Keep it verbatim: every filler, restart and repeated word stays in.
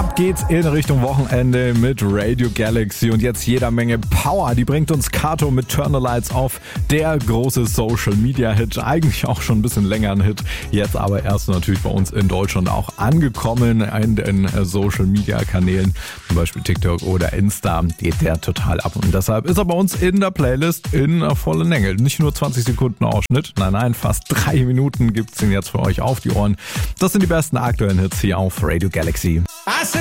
Ab geht's in Richtung Wochenende mit Radio Galaxy und jetzt jeder Menge Power. Die bringt uns Kato mit Turn the Lights Off, der große Social-Media-Hit. Eigentlich auch schon ein bisschen länger ein Hit, jetzt aber erst natürlich bei uns in Deutschland auch angekommen in den Social-Media-Kanälen, zum Beispiel TikTok oder Insta, geht der total ab. Und deshalb ist er bei uns in der Playlist in voller Länge. Nicht nur zwanzig Sekunden Ausschnitt, nein, nein, fast drei Minuten gibt's ihn jetzt für euch auf die Ohren. Das sind die besten aktuellen Hits hier auf Radio Galaxy.